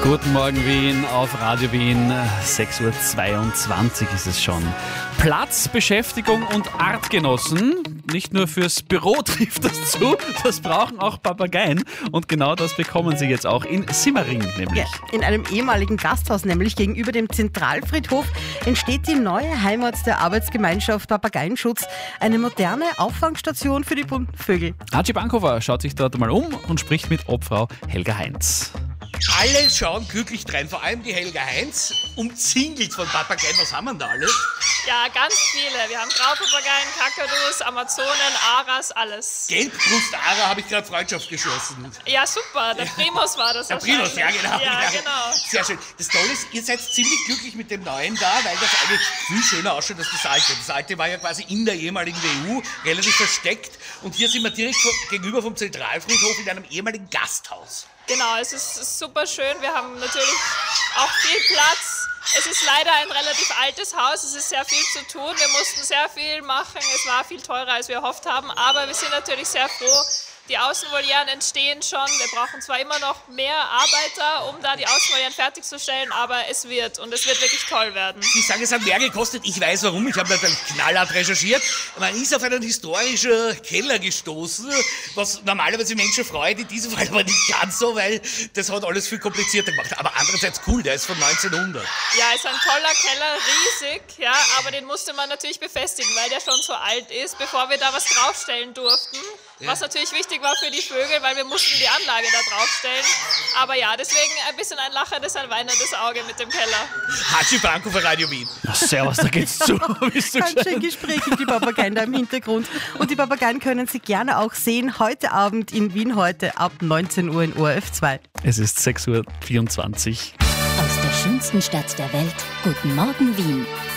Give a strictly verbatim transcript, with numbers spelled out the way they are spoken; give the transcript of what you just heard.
Guten Morgen Wien auf Radio Wien, sechs Uhr zweiundzwanzig ist es schon. Platz, Beschäftigung und Artgenossen, nicht nur fürs Büro trifft das zu, das brauchen auch Papageien und genau das bekommen sie jetzt auch in Simmering nämlich. Ja, in einem ehemaligen Gasthaus, nämlich gegenüber dem Zentralfriedhof, entsteht die neue Heimat der Arbeitsgemeinschaft Papageienschutz, eine moderne Auffangstation für die bunten Vögel. Archie Bankhofer schaut sich dort mal um und spricht mit Obfrau Helga Heinz. Alle schauen glücklich drein, vor allem die Helga Heinz, umzingelt von Papageien. Was haben wir da alles? Ja, ganz viele. Wir haben Graupapageien, Kakadus, Amazonen, Aras, alles. Gelbbrust-Ara habe ich gerade Freundschaft geschlossen. Ja, super. Der Primus war das. Der Primus, ja genau. Ja, genau. Sehr schön. Das Tolle ist, ihr seid ziemlich glücklich mit dem Neuen da, weil das eigentlich viel schöner ausschaut als das Alte. Das Alte war ja quasi in der ehemaligen E U, relativ versteckt. Und hier sind wir direkt gegenüber vom Zentralfriedhof in einem ehemaligen Gasthaus. Genau, es ist, ist super schön. Wir haben natürlich auch viel Platz. Es ist leider ein relativ altes Haus, es ist sehr viel zu tun. Wir mussten sehr viel machen, es war viel teurer, als wir erhofft haben. Aber wir sind natürlich sehr froh. Die Außenvolieren entstehen schon. Wir brauchen zwar immer noch mehr Arbeiter, um da die Außenvolieren fertigzustellen, aber es wird und es wird wirklich toll werden. Sie sagen, es hat mehr gekostet. Ich weiß warum. Ich habe natürlich knallhart recherchiert. Man ist auf einen historischen Keller gestoßen, was normalerweise Menschen freut. In diesem Fall aber nicht ganz so, weil das hat alles viel komplizierter gemacht. Aber andererseits cool, der ist von neunzehnhundert. Ja, ist ein toller Keller, riesig, ja, aber den musste man natürlich befestigen, weil der schon so alt ist, bevor wir da was draufstellen durften. Ja. Was natürlich wichtig war für die Vögel, weil wir mussten die Anlage da draufstellen. Aber ja, deswegen ein bisschen ein lachendes, ein weinendes Auge mit dem Keller. Archie Bankhofer für Radio Wien. Na, servus, da geht's zu. Bist du Ganz schön gescheit? Gespräche, die Papageien da im Hintergrund. Und die Papageien können Sie gerne auch sehen, heute Abend in Wien, heute ab neunzehn Uhr in O R F zwei. Es ist sechs Uhr vierundzwanzig. Aus der schönsten Stadt der Welt. Guten Morgen Wien.